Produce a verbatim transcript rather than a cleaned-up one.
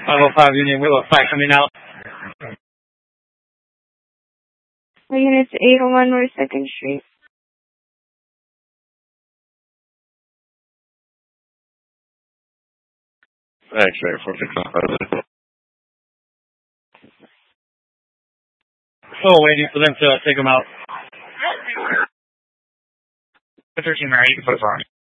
five oh five Union Willow five coming out. Units eight oh one North second Street. X-ray four six one. Still waiting for them to take them out. thirteen, eight, foot